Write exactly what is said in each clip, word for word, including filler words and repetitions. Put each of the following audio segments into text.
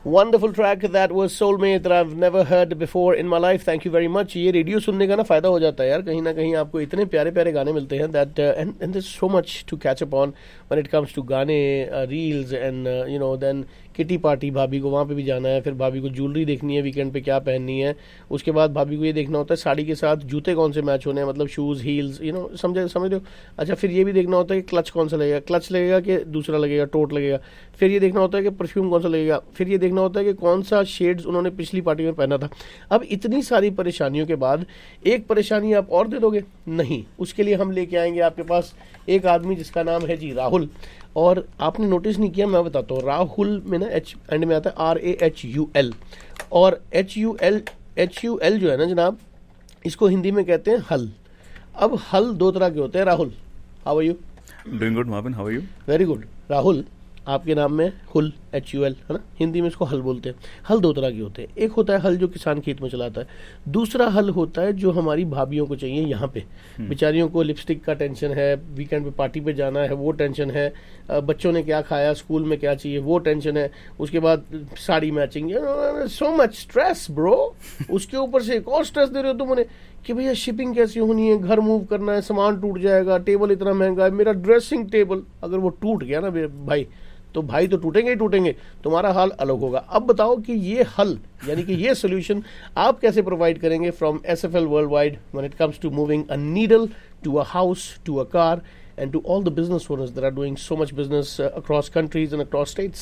Wonderful track. That was Soulmate that I've never heard before in my life. Thank you very much. ये radio सुनने का ना फायदा हो जाता है यार, कहीं ना कहीं आपको इतने प्यारे प्यारे गाने मिलते हैं that uh, and and there's so much to catch up on when it comes to गाने, uh, reels and uh, you know then kitty party, भाभी को वहाँ पे भी जाना है, फिर भाभी को ज्वेलरी देखनी है वीकेंड पे क्या पहननी है, उसके बाद भाभी को ये देखना होता है साड़ी के साथ जूते कौन से मैच होने हैं, मतलब शूज़, हील्स, यू नो समझे समझ रहे हो। अच्छा, फिर ये भी देखना होता है कि क्लच कौन सा लगेगा, क्लच लगेगा कि दूसरा लगेगा, टोट लगेगा, फिर ये देखना होता है कि परफ्यूम कौन सा लगेगा, फिर ये देखना होता है कि कौन सा शेड्स उन्होंने पिछली पार्टी में पहना था। अब इतनी सारी परेशानियों के बाद एक परेशानी आप और दे दोगे? नहीं, उसके लिए हम लेके आएंगे आपके पास एक आदमी जिसका नाम है जी राहुल। और आपने नोटिस नहीं किया, मैं बताता हूँ, राहुल में ना एच एंड में आता है R A H U L, और H U L H U L जो है ना जनाब, इसको हिंदी में कहते हैं हल। अब हल दो तरह के होते हैं। Rahul, how are you? Doing good Marvin, how are you? Very good. Rahul, आपके नाम में हुल, एच यू एल है ना, हिंदी में इसको हल बोलते हैं। हल दो तरह के होते हैं, एक होता है हल जो किसान खेत में चलाता है, दूसरा हल होता है जो हमारी भाभियों को चाहिए यहाँ पे। बेचारियों को लिपस्टिक का टेंशन है, वीकेंड पे पार्टी पे जाना है वो टेंशन है, बच्चों ने क्या खाया, स्कूल में क्या चाहिए वो टेंशन है, उसके बाद sari matching, so much stress bro. उसके ऊपर से एक और स्ट्रेस दे रहे हो तुम उन्हें कि भैया शिपिंग कैसी होनी है, घर मूव करना है, सामान टूट जाएगा, टेबल इतना महंगा है, मेरा ड्रेसिंग टेबल अगर वो टूट गया ना भाई, तो भाई तो टूटेंगे ही टूटेंगे, तुम्हारा हाल अलग होगा। अब बताओ कि ये हल यानी कि ये सोल्यूशन आप कैसे प्रोवाइड करेंगे from S F L world wide when it comes to moving a needle to a house to a car and to all the business owners that are doing so much business uh, across countries and across states.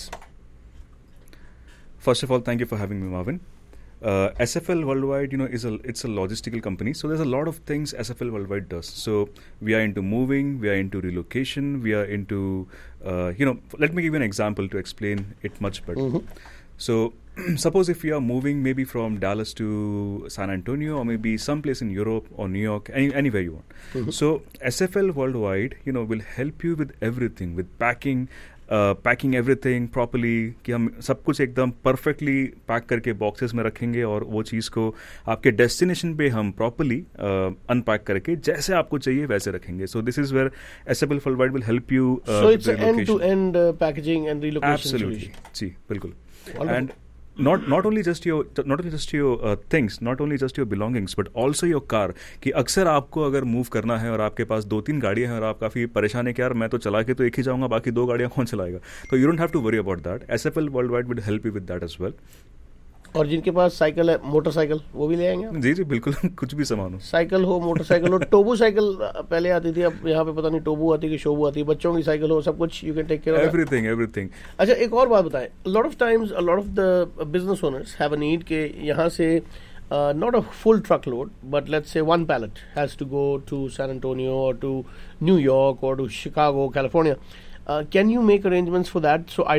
First of all, thank you for having me, Marvin. Uh, S F L Worldwide, you know, is a it's a logistical company, so there's a lot of things S F L Worldwide does. So we are into moving, we are into relocation, we are into, uh, you know, let me give you an example to explain it much better. Mm-hmm. So suppose if you are moving maybe from Dallas to San Antonio or maybe someplace in Europe or New York, any, anywhere you want. Mm-hmm. So S F L Worldwide, you know, will help you with everything, with packing, packing everything properly, कि हम सब कुछ एकदम perfectly pack करके boxes में रखेंगे और वो चीज़ को आपके डेस्टिनेशन पे हम प्रॉपरली अनपैक करके जैसे आपको चाहिए वैसे रखेंगे. So this is where S F L worldwide will help you. So it's and to and packaging and relocation. Absolutely, जी बिल्कुल. And not not only just your not only just your uh, things, not only just your belongings, but also your car. कि अक्सर आपको अगर move करना है और आपके पास दो तीन गाड़ियां हैं और आप काफ़ी परेशान है कि यार मैं तो चला के तो एक ही जाऊंगा, बाकी दो गाड़ियां कौन चलाएगा, तो you don't have to worry about that. S F L worldwide will help you with that as well. और जिनके पास साइकिल है, मोटरसाइकिल, वो भी ले आएंगे आप? जी जी बिल्कुल, कुछ भी सामान हो, साइकिल हो, मोटरसाइकिल हो. टोबू साइकिल पहले आती थी, अब यहाँ पे पता नहीं टोबू आती है कि शोबू आती है. बच्चों की साइकिल हो, सब कुछ you can take care of everything everything. अच्छा, एक और बात बताएं. Lot of times a lot of the business owners have a need के यहाँ से not a full truck load, but let's say one palette has to go to San Antonio और to New York और to Chicago, California. Can you make arrangements for that? So I